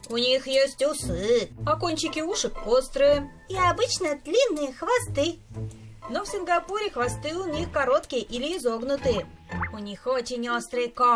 У них есть усы, а кончики ушек острые. И обычно длинные хвосты. Но в Сингапуре хвосты у них короткие или изогнутые. У них очень острые когти.